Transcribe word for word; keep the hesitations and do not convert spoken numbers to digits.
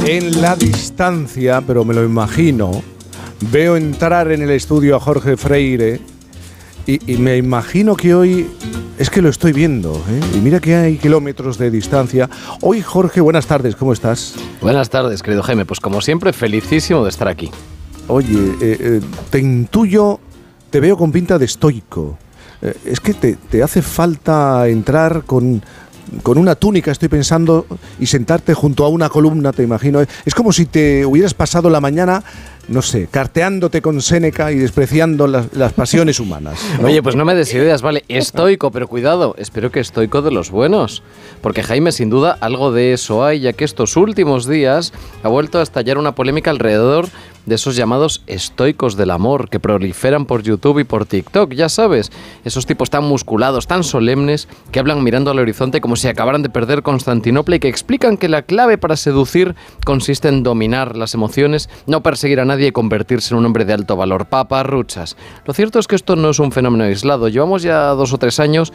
en la distancia, pero me lo imagino. Veo entrar en el estudio a Jorge Freire y, y me imagino que hoy es que lo estoy viendo, ¿eh? Y mira que hay kilómetros de distancia. Hoy, Jorge, buenas tardes, ¿cómo estás? Buenas tardes, querido Jaime. Pues como siempre, felicísimo de estar aquí. Oye, eh, eh, te intuyo, te veo con pinta de estoico. Eh, es que te, te hace falta entrar con... con una túnica, estoy pensando, y sentarte junto a una columna, te imagino. Es como si te hubieras pasado la mañana, no sé, carteándote con Séneca y despreciando las, las pasiones humanas, ¿no? Oye, pues no me des ideas, vale, estoico, pero cuidado, espero que estoico de los buenos. Porque Jaime, sin duda, algo de eso hay, ya que estos últimos días ha vuelto a estallar una polémica alrededor de esos llamados estoicos del amor que proliferan por YouTube y por TikTok, ya sabes, esos tipos tan musculados, tan solemnes, que hablan mirando al horizonte como si acabaran de perder Constantinopla y que explican que la clave para seducir consiste en dominar las emociones, no perseguir a nadie y convertirse en un hombre de alto valor. Paparruchas. Lo cierto es que esto no es un fenómeno aislado, llevamos ya dos o tres años